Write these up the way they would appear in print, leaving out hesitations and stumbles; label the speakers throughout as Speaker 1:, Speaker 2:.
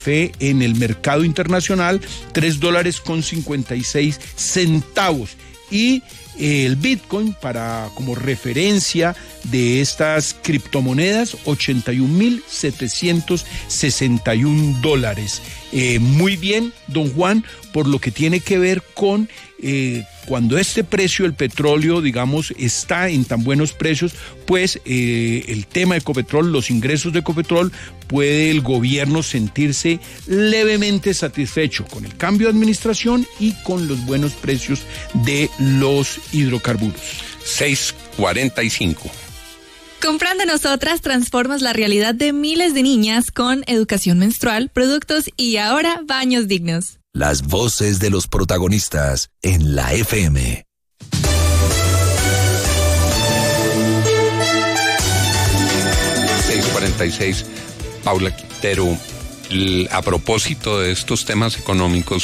Speaker 1: café en el mercado internacional, $3.56. Y el Bitcoin, como referencia de estas criptomonedas, $81.761. Muy bien, don Juan, por lo que tiene que ver con cuando este precio del petróleo, digamos, está en tan buenos precios, pues el tema de Ecopetrol, los ingresos de Ecopetrol, puede el gobierno sentirse levemente satisfecho con el cambio de administración y con los buenos precios de los hidrocarburos.
Speaker 2: 6:45.
Speaker 3: Comprando Nosotras transformas la realidad de miles de niñas con educación menstrual, productos y ahora baños dignos.
Speaker 4: Las voces de los protagonistas en la FM.
Speaker 2: 6:46. Paula Quintero, a propósito de estos temas económicos,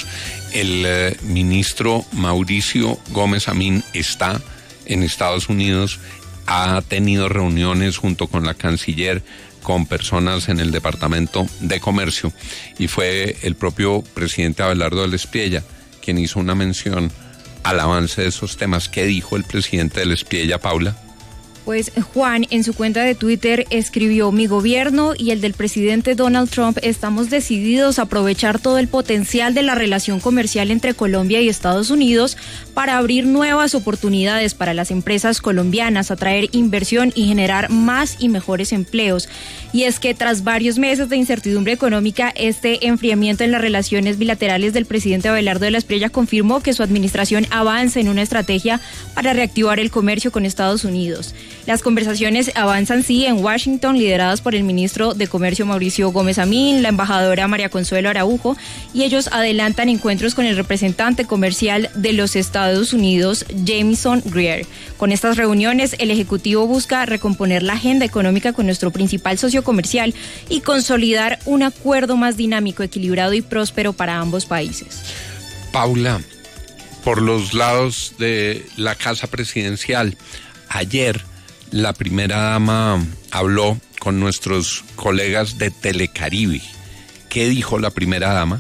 Speaker 2: el ministro Mauricio Gómez Amín está en Estados Unidos, ha tenido reuniones junto con la canciller, con personas en el Departamento de Comercio, y fue el propio presidente Abelardo del Espriella quien hizo una mención al avance de esos temas. ¿Qué dijo el presidente del Espriella, Paula?
Speaker 5: Pues Juan, en su cuenta de Twitter escribió: mi gobierno y el del presidente Donald Trump estamos decididos a aprovechar todo el potencial de la relación comercial entre Colombia y Estados Unidos para abrir nuevas oportunidades para las empresas colombianas, atraer inversión y generar más y mejores empleos. Y es que tras varios meses de incertidumbre económica, este enfriamiento en las relaciones bilaterales del presidente Abelardo de la Espriella confirmó que su administración avanza en una estrategia para reactivar el comercio con Estados Unidos. Las conversaciones avanzan, sí, en Washington, lideradas por el ministro de Comercio Mauricio Gómez Amín, la embajadora María Consuelo Araujo, y ellos adelantan encuentros con el representante comercial de los Estados Unidos, Jameson Greer. Con estas reuniones, el Ejecutivo busca recomponer la agenda económica con nuestro principal socio comercial y consolidar un acuerdo más dinámico, equilibrado y próspero para ambos países.
Speaker 2: Paula, por los lados de la Casa Presidencial, ayer la primera dama habló con nuestros colegas de Telecaribe. ¿Qué dijo la primera dama?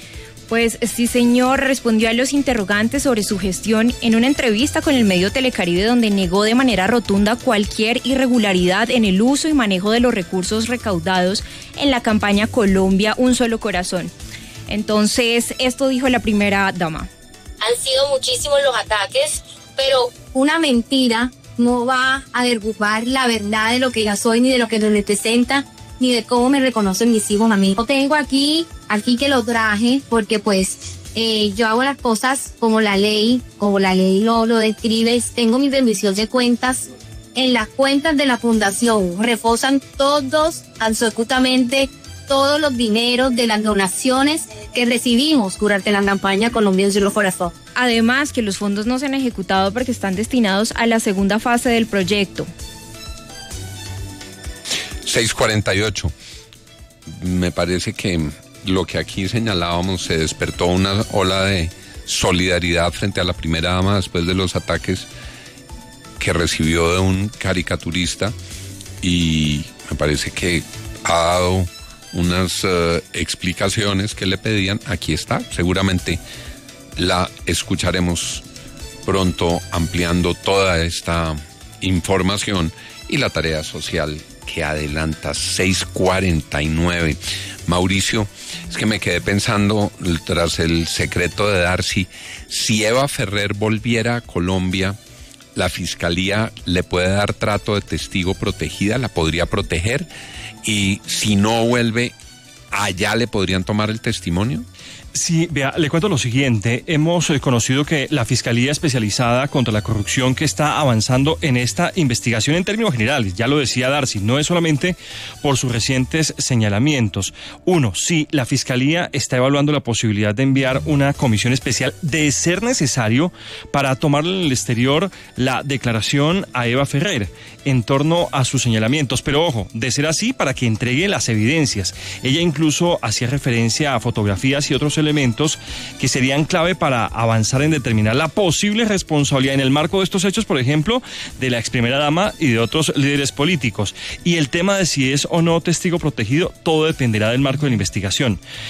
Speaker 5: Pues sí, señor, respondió a los interrogantes sobre su gestión en una entrevista con el medio Telecaribe, donde negó de manera rotunda cualquier irregularidad en el uso y manejo de los recursos recaudados en la campaña Colombia, un solo corazón. Entonces, esto dijo la primera dama.
Speaker 6: Han sido muchísimos los ataques, pero una mentira no va a derrumbar la verdad de lo que yo soy, ni de lo que me representa, ni de cómo me reconocen mis hijos a mí. Lo tengo aquí que lo traje, porque pues yo hago las cosas como la ley lo describe. Tengo mi rendición de cuentas. En las cuentas de la fundación reposan absolutamente todos los dineros de las donaciones que recibimos durante la campaña Colombia un solo corazón.
Speaker 5: Además, que los fondos no se han ejecutado porque están destinados a la segunda fase del proyecto.
Speaker 2: 6:48. Me parece que lo que aquí señalábamos, se despertó una ola de solidaridad frente a la primera dama después de los ataques que recibió de un caricaturista, y me parece que ha dado unas explicaciones que le pedían. Aquí está, seguramente la escucharemos pronto ampliando toda esta información y la tarea social que adelanta. 6:49. Mauricio, es que me quedé pensando, tras el secreto de Darcy, si Eva Ferrer volviera a Colombia, ¿la fiscalía le puede dar trato de testigo protegida? ¿La podría proteger? Y si no vuelve, ¿allá le podrían tomar el testimonio?
Speaker 7: Sí, vea, le cuento lo siguiente. Hemos conocido que la Fiscalía Especializada contra la Corrupción, que está avanzando en esta investigación en términos generales, ya lo decía Darcy, no es solamente por sus recientes señalamientos. Uno, sí, la Fiscalía está evaluando la posibilidad de enviar una comisión especial, de ser necesario, para tomar en el exterior la declaración a Eva Ferrer en torno a sus señalamientos. Pero ojo, de ser así, para que entregue las evidencias. Ella incluso hacía referencia a fotografías y otros elementos que serían clave para avanzar en determinar la posible responsabilidad en el marco de estos hechos, por ejemplo, de la ex primera dama y de otros líderes políticos. Y el tema de si es o no testigo protegido, todo dependerá del marco de la investigación.